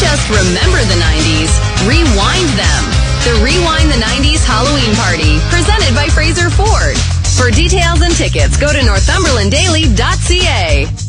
just remember the 90s, rewind them. The Rewind the 90s Halloween Party, presented by Fraser Ford. For details and tickets, go to northumberlanddaily.ca.